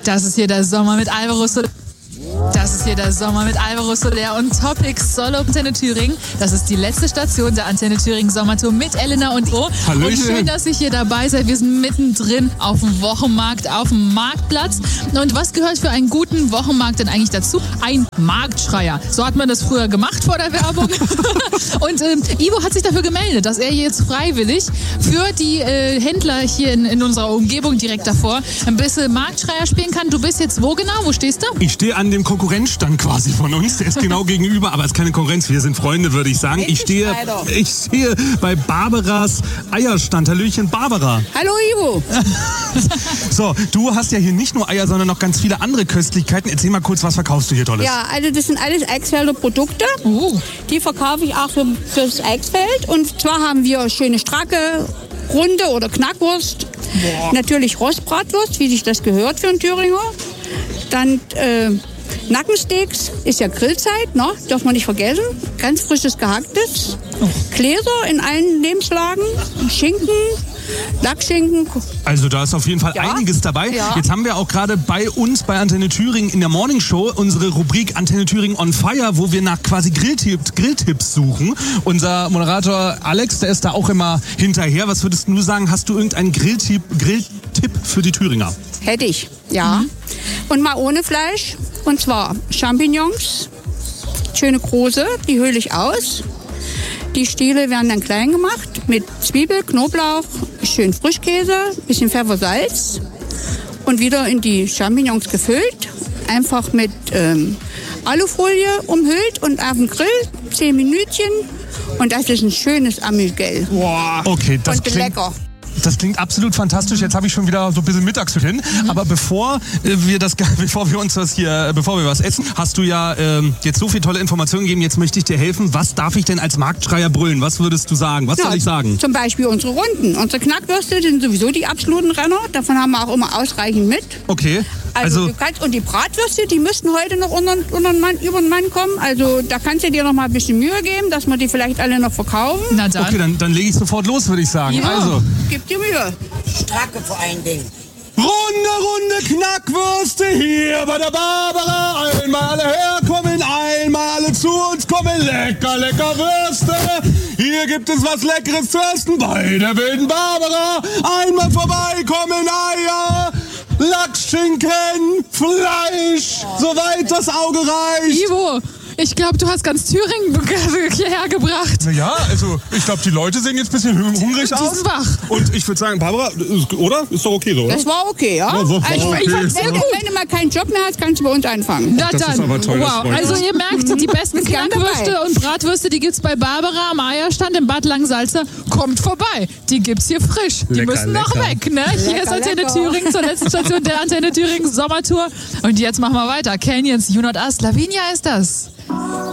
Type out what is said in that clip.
Das ist hier der Sommer mit Alvaro Soler. Das ist hier der Sommer mit Alvaro Soler und Topics Solo Antenne Thüringen. Das ist die letzte Station der Antenne Thüringen Sommertour mit Elena und O. Hallöchen. Und schön, dass ihr hier dabei seid. Wir sind mittendrin auf dem Wochenmarkt, auf dem Marktplatz. Und was gehört für einen guten Wochenmarkt denn eigentlich dazu? Ein Marktschreier. So hat man das früher gemacht vor der Werbung. Und Ivo hat sich dafür gemeldet, dass er jetzt freiwillig für die Händler hier in unserer Umgebung direkt davor ein bisschen Marktschreier spielen kann. Du bist jetzt wo genau? Wo stehst du? Ich stehe an dem Konkurrenzstand quasi von uns. Der ist genau gegenüber, aber es ist keine Konkurrenz. Wir sind Freunde, würde ich sagen. Ich stehe bei Barbaras Eierstand. Hallöchen, Barbara. Hallo, Ivo. So, du hast ja hier nicht nur Eier, sondern noch ganz viele andere Köstlichkeiten. Erzähl mal kurz, was verkaufst du hier Tolles? Ja, also das sind alles Eichsfelder Produkte. Die verkaufe ich auch fürs Eichsfeld. Und zwar haben wir schöne Stracke, Runde oder Knackwurst. Boah. Natürlich Rostbratwurst, wie sich das gehört für einen Thüringer. Dann Nackensteaks, ist ja Grillzeit, ne? Darf man nicht vergessen. Ganz frisches Gehacktes. Gläser in allen Lebenslagen. Schinken, Lackschinken. Also da ist auf jeden Fall einiges dabei. Ja. Jetzt haben wir auch gerade bei uns bei Antenne Thüringen in der Morning Show unsere Rubrik Antenne Thüringen on Fire, wo wir nach quasi Grilltipps suchen. Unser Moderator Alex, der ist da auch immer hinterher. Was würdest du sagen? Hast du irgendeinen Grilltipp für die Thüringer? Hätte ich, ja. Und mal ohne Fleisch. Und zwar Champignons, schöne große, die höhle ich aus. Die Stiele werden dann klein gemacht mit Zwiebel, Knoblauch, schön Frischkäse, bisschen Pfeffer, Salz und wieder in die Champignons gefüllt. Einfach mit Alufolie umhüllt und auf den Grill 10 Minütchen. Und das ist ein schönes Amüsgel. Wow. Okay, das klingt lecker. Das klingt absolut fantastisch. Jetzt habe ich schon wieder so ein bisschen Mittagshunger. Aber bevor wir was essen, hast du ja jetzt so viele tolle Informationen gegeben. Jetzt möchte ich dir helfen. Was darf ich denn als Marktschreier brüllen? Was würdest du sagen? Was soll ich sagen? Zum Beispiel unsere Runden. Unsere Knackwürste sind sowieso die absoluten Renner. Davon haben wir auch immer ausreichend mit. Okay. Also und die Bratwürste, die müssten heute noch über den Mann kommen. Also da kannst du dir noch mal ein bisschen Mühe geben, dass wir die vielleicht alle noch verkaufen. Na dann. Okay, dann lege ich sofort los, würde ich sagen. Ja. Also. Gib dir Mühe. Stracke vor allen Dingen. Runde Knackwürste hier bei der Barbara. Einmal alle herkommen, einmal alle zu uns kommen. Lecker Würste. Hier gibt es was Leckeres zu essen bei der wilden Barbara. Einmal vorbeikommen, Eier, Lachsschinken, Fleisch, soweit das Auge reicht. Ivo, ich glaube, du hast ganz Thüringen hierher gebracht. Naja, also ich glaube, die Leute sehen jetzt ein bisschen hungrig aus. Die sind wach. Und ich würde sagen, Barbara, oder? Ist doch okay so, oder? Das war okay, ja? Ja, so war Also, okay. wenn du mal keinen Job mehr hast, kannst du bei uns anfangen. Na Das dann. ist aber toll, das Wow. freut mich. Also ihr merkt, die besten Ist gern Knackwürste dabei. und Bratwürste, die gibt's bei Barbara am Eierstand in Bad Langensalza. Kommt vorbei. Die gibt's hier frisch. Die Lecker, müssen noch lecker. weg, ne? Hier ist Antenne lecker. Thüringen zur letzten Station der Antenne Thüringen Sommertour. Und jetzt machen wir weiter. Canyons, You Not Us, Lavinia ist das.